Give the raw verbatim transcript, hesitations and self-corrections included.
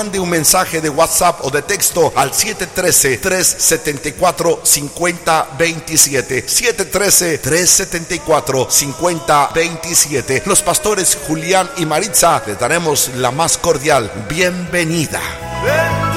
mande un mensaje de WhatsApp o de texto al siete uno tres, tres siete cuatro, cinco cero dos siete. siete uno tres, tres siete cuatro, cinco cero dos siete. Los pastores Julián y Maritza les daremos la más cordial bienvenida.